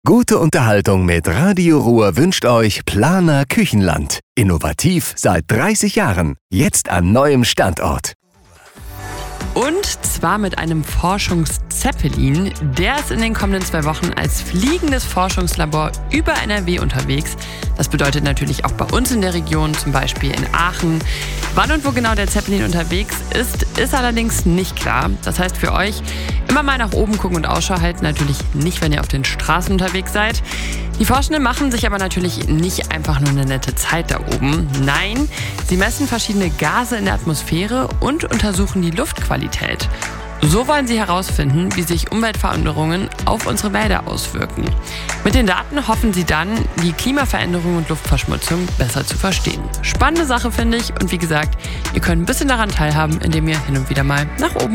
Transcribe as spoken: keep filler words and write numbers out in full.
Gute Unterhaltung mit Radio Ruhr wünscht euch Planer Küchenland. Innovativ seit dreißig Jahren. Jetzt an neuem Standort. Und zwar mit einem Forschungszeppelin. Der ist in den kommenden zwei Wochen als fliegendes Forschungslabor über N R W unterwegs. Das bedeutet natürlich auch bei uns in der Region, zum Beispiel in Aachen. Wann und wo genau der Zeppelin unterwegs ist, ist allerdings nicht klar. Das heißt für euch, immer mal nach oben gucken und Ausschau halten. Natürlich nicht, wenn ihr auf den Straßen unterwegs seid. Die Forschenden machen sich aber natürlich nicht einfach nur eine nette Zeit da oben. Nein, sie messen verschiedene Gase in der Atmosphäre und untersuchen die Luftqualität. So wollen sie herausfinden, wie sich Umweltveränderungen auf unsere Wälder auswirken. Mit den Daten hoffen sie dann, die Klimaveränderung und Luftverschmutzung besser zu verstehen. Spannende Sache, finde ich. Und wie gesagt, ihr könnt ein bisschen daran teilhaben, indem ihr hin und wieder mal nach oben